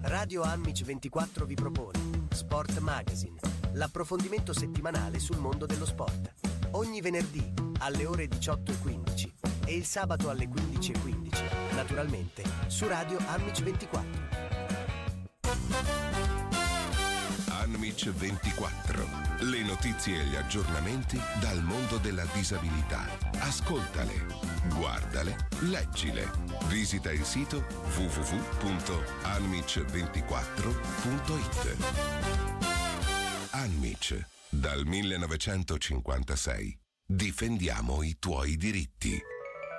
Radio Amici 24 vi propone Sport Magazine, l'approfondimento settimanale sul mondo dello sport. Ogni venerdì alle ore 18:15 e il sabato alle 15:15, naturalmente su Radio Amici 24. Amici 24. Le notizie e gli aggiornamenti dal mondo della disabilità. Ascoltale, guardale, leggile. Visita il sito www.anmic24.it. Anmic, dal 1956. Difendiamo i tuoi diritti.